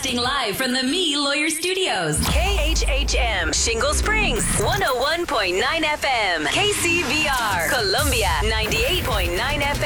Broadcasting live from the Me Lawyer Studios. KHHM, Shingle Springs, 101.9 FM. KCVR, Columbia, 98.9 FM.